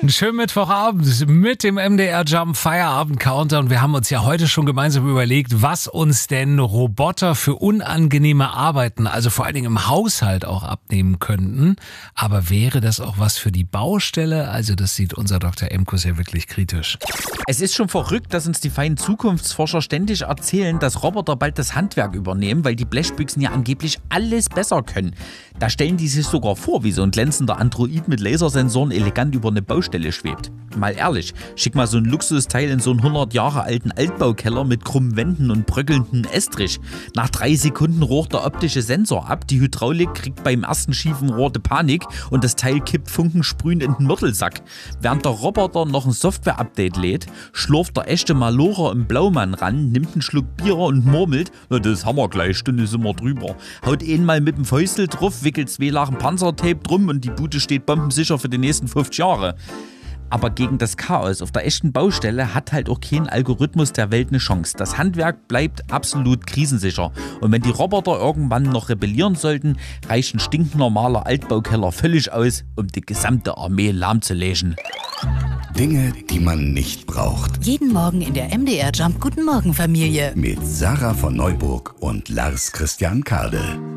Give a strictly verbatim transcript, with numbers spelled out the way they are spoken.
Einen schönen Mittwochabend mit dem M D R Jump Feierabend Counter und wir haben uns ja heute schon gemeinsam überlegt, was uns denn Roboter für unangenehme Arbeiten, also vor allen Dingen im Haushalt auch abnehmen könnten. Aber wäre das auch was für die Baustelle? Also das sieht unser Doktor Emkus ja wirklich kritisch. Es ist schon verrückt, dass uns die feinen Zukunftsforscher ständig erzählen, dass Roboter bald das Handwerk übernehmen, weil die Blechbüchsen ja angeblich alles besser können. Da stellen die sich sogar vor, wie so ein glänzender Android mit Lasersensoren elegant über eine Baustelle schwebt. Mal ehrlich, schick mal so ein Luxusteil in so einen hundert Jahre alten Altbaukeller mit krummen Wänden und bröckelnden Estrich. Nach drei Sekunden rocht der optische Sensor ab, die Hydraulik kriegt beim ersten schiefen Rohr die Panik und das Teil kippt funkensprühend in den Mörtelsack. Während der Roboter noch ein Software-Update lädt, schlurft der echte Malocher im Blaumann ran, nimmt einen Schluck Bier und murmelt, na, das haben wir gleich, Stunde sind wir drüber. Haut einmal mit dem Fäustel drauf, wickelt zwei Lachen Panzertape drum und die Bude steht bombensicher für die nächsten fünfzig Jahre. Aber gegen das Chaos auf der echten Baustelle hat halt auch kein Algorithmus der Welt eine Chance. Das Handwerk bleibt absolut krisensicher. Und wenn die Roboter irgendwann noch rebellieren sollten, reicht ein stinknormaler Altbaukeller völlig aus, um die gesamte Armee lahmzulegen. Dinge, die man nicht braucht. Jeden Morgen in der M D R Jump Guten Morgen Familie. Mit Sarah von Neuburg und Lars Christian Kardel.